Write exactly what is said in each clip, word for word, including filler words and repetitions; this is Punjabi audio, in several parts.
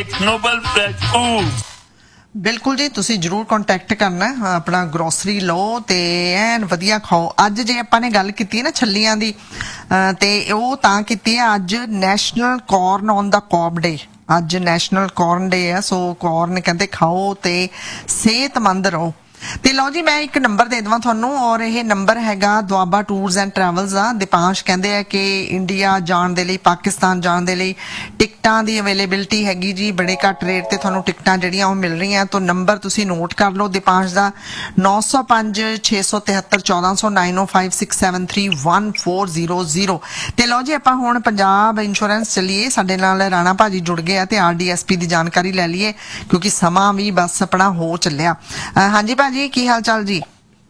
एक नोबल प्राइज ooh बिल्कुल जी तुसी जरूर कॉन्टैक्ट करना अपना ग्रोसरी लो ते एन वधिया खाओ। अज जे आपां ने गल कीती ना छल्लियां दी ते ओह तां कीती है अज national corn on the cob day. A national corn day है सो कॉर्न कहते खाओ ते सेहतमंद रहो। ते लो जी मैं एक नंबर दे देवां तुहानू और यह नंबर हैगा दुआबा टूरस एंड ट्रैवल्स दा। दीपांश कहते हैं कि इंडिया जाण दे लई पाकिस्तान जाण दे लई टिकटां दी अवेलेबिलिटी हैगी जी बड़े घट रेट ते तुहानू टिकटां जिहड़ियां ओह मिल रही हैं। तो नंबर तुसी नोट कर लो दीपांश दा नौ सौ पांच छे सौ तिहत्तर चौदह सौ नाइन ओ five six seven three one four zero zero. ते लो जी आपां हुण पंजाब इंश्योरेंस चलीए साडे नाल राणा भाजी जुड़ गए ते आर डी एस पी दी जानकारी लै लईए क्योंकि समा भी बस अपना हो चलिया। हाँ जी जी की हाल चाल जी?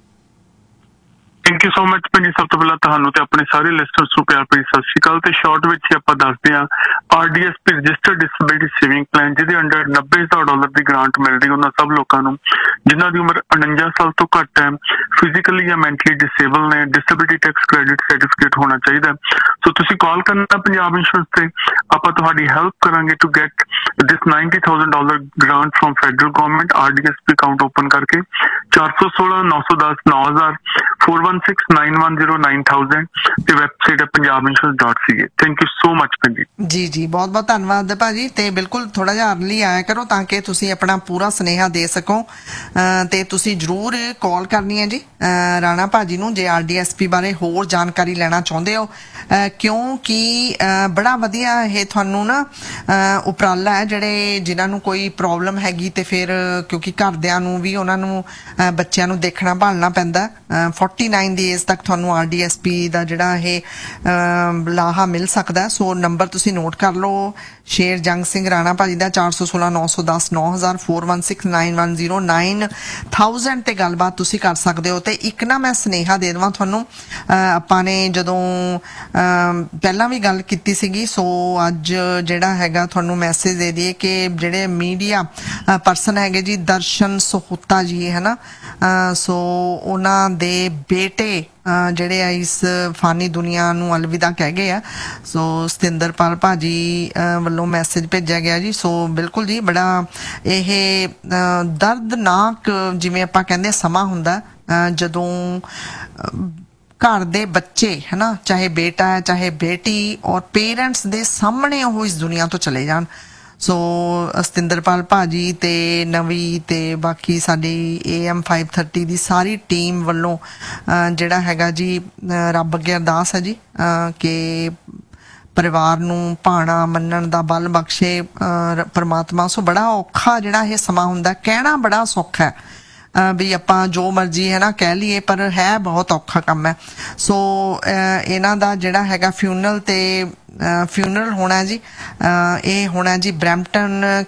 थैंक यू सो मच भाजी। सब तो पहला ਤੁਹਾਨੂੰ ਤੇ ਆਪਣੇ ਸਾਰੇ ਲਿਸਨਰਸ ਨੂੰ ਪਿਆਰ ਭਰੀ ਸਤਿ ਸ਼੍ਰੀ ਅਕਾਲ। ਤੇ ਸ਼ਾਰਟ ਵਿੱਚ ਹੀ ਆਪਾਂ ਦੱਸਦੇ ਹਾਂ ਆਰਡੀਐਸਪੀ ਰਜਿਸਟਰਡ ਡਿਸੇਬਿਲਟੀ ਸੇਵਿੰਗ ਪਲਾਨ ਜਿਹਦੇ ਅੰਡਰ ਨੱਬੇ ਹਜ਼ਾਰ ਡਾਲਰ ਦੀ ਗ੍ਰਾਂਟ ਮਿਲਦੀ ਉਹਨਾਂ ਸਭ ਲੋਕਾਂ ਨੂੰ ਜਿਨ੍ਹਾਂ ਦੀ ਉਮਰ ਉਣੰਜਾ ਸਾਲ ਤੋਂ ਘੱਟ ਹੈ, ਫਿਜ਼ੀਕਲੀ ਜਾਂ ਮੈਂਟਲੀ ਡਿਸੇਬਲ ਨੇ, ਡਿਸੇਬਿਲਟੀ ਟੈਕਸ ਕ੍ਰੈਡਿਟ ਸਰਟੀਫਿਕੇਟ ਹੋਣਾ ਚਾਹੀਦਾ। ਸੋ ਤੁਸੀਂ ਕਾਲ ਕਰਨਾ ਪੰਜਾਬ ਇੰਸ਼ੋਰੈਂਸ ਤੇ, ਆਪਾਂ ਤੁਹਾਡੀ ਹੈਲਪ ਕਰਾਂਗੇ to get this ਨਾइन्टी thousand dollar grant firm federal government. ਆਰਡੀਐਸਪੀ account open ਕਰਕੇ ਚਾਰ ਸੌ ਸੋਲਾਂ ਨੌ ਸੌ ਦਸ ਨੌ ਹਜ਼ਾਰ four one six nine one zero nine thousand ਤੇ ਵੈਬਸਾਈਟ ਹੈ Punjab insurance dot C A. Thank you so much ਭਾਜੀ। ਜੀ ਜੀ ਬਹੁਤ ਬਹੁਤ ਧੰਨਵਾਦ ਭਾਜੀ। ਤੇ ਬਿਲਕੁਲ ਥੋੜਾ ਜਿਹਾ ਅਰਲੀ ਆਇਆ ਕਰੋ ਤਾਂ ਕਿ ਤੁਸੀਂ ਆਪਣਾ ਪੂਰਾ ਸੁਨੇਹਾ ਦੇ ਸਕੋ ਤੇ ਤੁਸੀਂ ਜਰੂਰ ਕਾਲ ਕਰਨੀ ਹੈ ਜੀ ਰਾਣਾ ਭਾਜੀ ਨੂੰ ਜੇ ਆਰਡੀਐਸਪੀ ਬਾਰੇ ਹੋਰ ਜਾਣਕਾਰੀ ਲੈਣਾ ਚਾਹੁੰਦੇ ਹੋ ਕਿਉਂਕਿ ਬੜਾ ਵਧੀਆ ਇਹ ਤੁਹਾਨੂੰ ਨਾ ਉਪਰਾਲਾ ਹੈ ਜਿਹੜੇ ਜਿਨ੍ਹਾਂ ਨੂੰ ਕੋਈ ਪ੍ਰੋਬਲਮ ਹੈਗੀ ਤੇ ਫਿਰ ਕਿਉਂਕਿ ਘਰਦਿਆਂ ਨੂੰ ਵੀ ਉਹਨਾਂ ਨੂੰ ਬੱਚਿਆਂ ਨੂੰ ਦੇਖਣਾ ਭਾਲਣਾ ਪੈਂਦਾ फोर्टी नाइन ਦੀ ਏਜ ਤੱਕ ਤੁਹਾਨੂੰ ਆਰਡੀਐਸਪੀ ਦਾ ਜਿਹੜਾ ਇਹ ਲਾਹਾ ਮਿਲ ਸਕਦਾ। ਸੋ ਨੰਬਰ ਤੁਸੀਂ ਨੋਟ ਕਰ ਲਓ ਸ਼ੇਰ ਜੰਗ ਸਿੰਘ ਰਾਣਾ ਭਾਜੀ ਦਾ ਚਾਰ ਸੌ ਸੋਲਾਂ ਨੌ ਸੌ ਦਸ ਨੌ ਹਜ਼ਾਰ four one six nine one zero nine thousand ਤੇ ਗੱਲਬਾਤ ਤੁਸੀਂ ਕਰ ਸਕਦੇ ਹੋ। ਤੇ ਇੱਕ ਨਾ ਮੈਂ ਸੁਨੇਹਾ ਦੇ ਦੇਵਾਂ ਤੁਹਾਨੂੰ ਆਪਾਂ ਨੇ ਜਦੋਂ ਪਹਿਲਾਂ ਵੀ ਗੱਲ ਕੀਤੀ ਸੀਗੀ ਸੋ ਅੱਜ ਜਿਹੜਾ ਹੈਗਾ ਤੁਹਾਨੂੰ ਮੈਸੇਜ ਦੇ ਦਈਏ ਕਿ ਜਿਹੜੇ ਮੀਡੀਆ ਪਰਸਨ ਹੈਗੇ ਜੀ ਦਰਸ਼ਨ ਸਹੂਤਾ ਜੀ ਹੈ ਨਾ ਸੋ ਉਹਨਾਂ ਦੇ ਬੇਟੇ ਜਿਹੜੇ ਆ ਇਸ ਫਾਨੀ ਦੁਨੀਆ ਨੂੰ ਅਲਵਿਦਾ ਕਹਿ ਗਏ ਆ। ਸੋ ਸਤਿੰਦਰਪਾਲ ਭਾਜੀ ਵੱਲੋਂ ਮੈਸੇਜ ਭੇਜਿਆ ਗਿਆ ਜੀ। ਸੋ ਬਿਲਕੁਲ ਜੀ ਬੜਾ ਇਹ ਦਰਦਨਾਕ ਜਿਵੇਂ ਆਪਾਂ ਕਹਿੰਦੇ ਸਮਾਂ ਹੁੰਦਾ ਜਦੋਂ ਘਰ ਦੇ ਬੱਚੇ ਹੈ ਨਾ ਚਾਹੇ ਬੇਟਾ ਹੈ ਚਾਹੇ ਬੇਟੀ ਔਰ ਪੇਰੈਂਟਸ ਦੇ ਸਾਹਮਣੇ ਉਹ ਇਸ ਦੁਨੀਆ ਤੋਂ ਚਲੇ ਜਾਣ। ਸੋ ਸਤਿੰਦਰਪਾਲ ਭਾਜੀ ਤੇ ਨਵੀ ਤੇ ਬਾਕੀ ਸਾਡੀ A M five thirty the sorry team ਵੱਲੋਂ ਜਿਹੜਾ ਹੈਗਾ ਜੀ ਰੱਬ ਅੱਗੇ ਅਰਦਾਸ ਹੈ ਜੀ ਕਿ ਪਰਿਵਾਰ ਨੂੰ ਭਾਣਾ ਮੰਨਣ ਦਾ ਬਲ ਬਖਸ਼ੇ ਪਰਮਾਤਮਾ। ਸੋ ਬੜਾ ਔਖਾ ਜਿਹੜਾ ਇਹ ਸਮਾਂ ਹੁੰਦਾ ਕਹਿਣਾ ਬੜਾ ਸੌਖਾ ਹੈ ਵੀ ਆਪਾਂ ਜੋ ਮਰਜ਼ੀ ਹੈ ਨਾ ਕਹਿ ਲਈਏ ਪਰ ਹੈ ਬਹੁਤ ਔਖਾ ਕੰਮ ਹੈ। ਸੋ ਇਹਨਾਂ ਦਾ ਜਿਹੜਾ ਹੈਗਾ ਫਿਊਨਰਲ ਤੇ ਫਿਊਨਰਲ ਹੋਣਾ ਜੀ ਇਹ ਹੋਣਾ ਜੀ ਬਰੈਂਪਟਨ